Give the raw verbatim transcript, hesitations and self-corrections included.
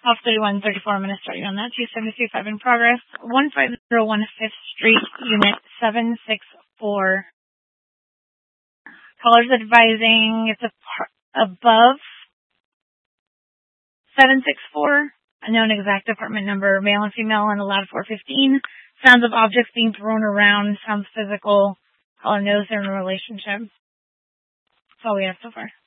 Off thirty-one thirty-four, I'm going to start you on that. two seven two five in progress. one five zero one fifth Street, Unit seven six four. Caller's advising it's a par- above seven six four. Unknown exact apartment number, male and female, and allowed four fifteen. Sounds of objects being thrown around. Sounds physical. Caller knows they're in a relationship. That's all we have so far.